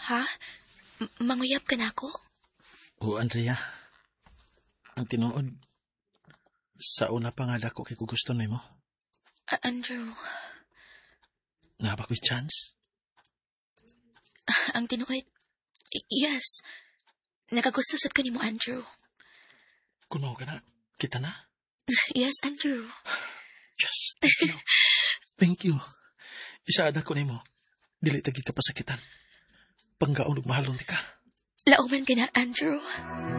Ha? Manguyab ka na ako? O, Andrea, ang tinuod, sa una pa nga dako kay gusto na mo. Andrew, Nga ba ko'y chance? ang tinuod, yes. Nakagusto sad ko ni mo, Andrew. Kuno ka na, kita na? Yes, Andrew. Yes, thank you. Thank you. Isaada ko na mo. Dili tagi ka pasakitan. Panggaon ug mahalon ti ka. Lauman ka na, Andrew.